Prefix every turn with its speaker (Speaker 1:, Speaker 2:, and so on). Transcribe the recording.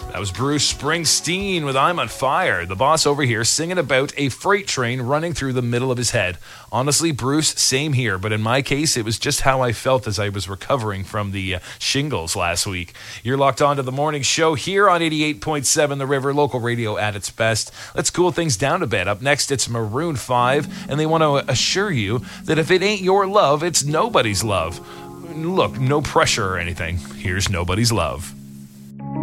Speaker 1: That was Bruce Springsteen with I'm on Fire. The boss over here singing about a freight train running through the middle of his head. Honestly, Bruce, same here. But in my case, it was just how I felt as I was recovering from the shingles last week. You're locked on to the morning show here on 88.7 The River, local radio at its best. Let's cool things down a bit. Up next, it's Maroon 5, and they want to assure you that if it ain't your love, it's nobody's love. Look, no pressure or anything. Here's Nobody's Love.